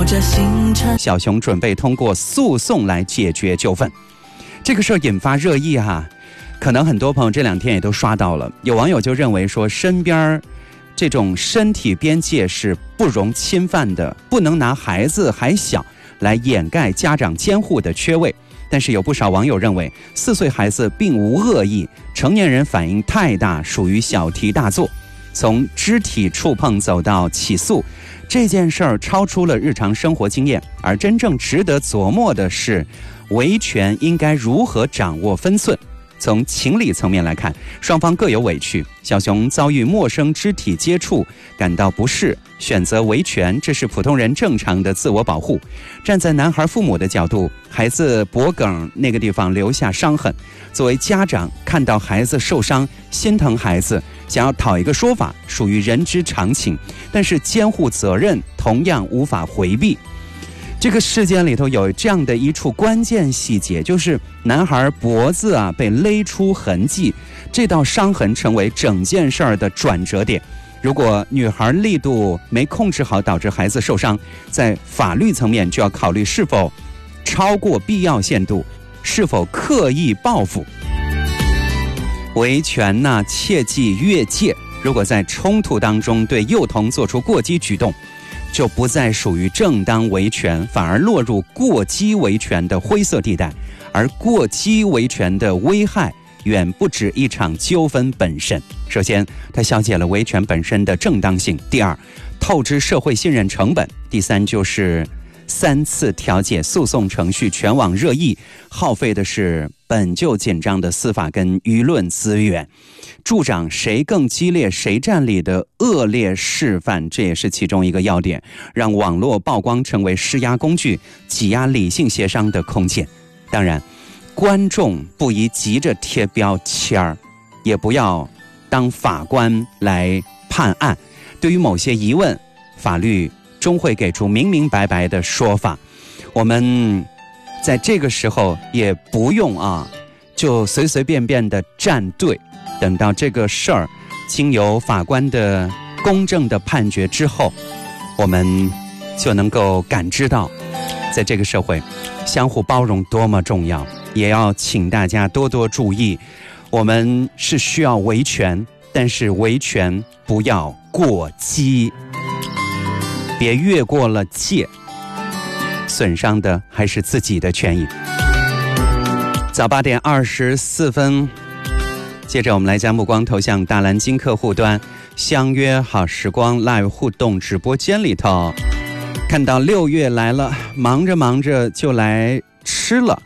着星辰。 小熊准备通过诉讼来解决纠纷。这个事儿引发热议哈，可能很多朋友这2天也都刷到了。有网友就认为说，身边这种身体边界是不容侵犯的，不能拿孩子还小来掩盖家长监护的缺位。但是有不少网友认为，4岁孩子并无恶意，成年人反应太大，属于小题大做。从肢体触碰走到起诉，这件事儿超出了日常生活经验，而真正值得琢磨的是，维权应该如何掌握分寸。从情理层面来看，双方各有委屈。小熊遭遇陌生肢体接触，感到不适，选择维权，这是普通人正常的自我保护。站在男孩父母的角度，孩子脖梗那个地方留下伤痕，作为家长看到孩子受伤，心疼孩子，想要讨一个说法，属于人之常情。但是监护责任同样无法回避。这个事件里头有这样的一处关键细节，就是男孩脖子被勒出痕迹，这道伤痕成为整件事儿的转折点。如果女孩力度没控制好，导致孩子受伤，在法律层面就要考虑是否超过必要限度，是否刻意报复。维权切忌越界，如果在冲突当中对幼童做出过激举动，就不再属于正当维权，反而落入过激维权的灰色地带。而过激维权的危害远不止一场纠纷本身。首先，它消解了维权本身的正当性；第二，透支社会信任成本；第三，就是3次调解诉讼程序全网热议，耗费的是本就紧张的司法跟舆论资源，助长谁更激烈谁占理的恶劣示范，这也是其中一个要点，让网络曝光成为施压工具，挤压理性协商的空间。当然，观众不宜急着贴标签儿，也不要当法官来判案。对于某些疑问，法律终会给出明明白白的说法。我们在这个时候也不用就随随便便的站队，等到这个事儿经由法官的公正的判决之后，我们就能够感知到，在这个社会相互包容多么重要。也要请大家多多注意，我们是需要维权，但是维权不要过激，别越过了界，损伤的还是自己的权益。早8点24分，接着我们来将目光投向大蓝鲸客户端相约好时光 Live 互动直播间里头，看到6月来了，忙着忙着就来吃了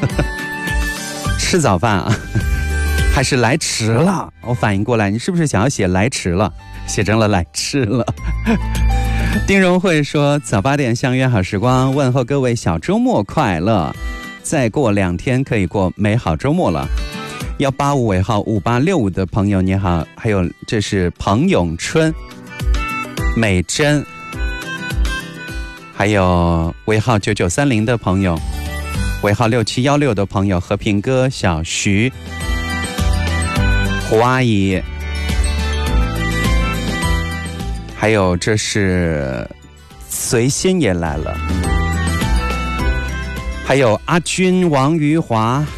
吃早饭还是来迟了？我反应过来，你是不是想要写来迟了，写成了来吃了丁荣慧说，早8点相约好时光，问候各位小周末快乐，再过2天可以过美好周末了。185尾号5865的朋友你好，还有这是彭永春、美珍，还有尾号9930的朋友，尾号6716的朋友，和平哥、小徐、胡阿姨，还有这是随心也来了，还有阿军、王余华。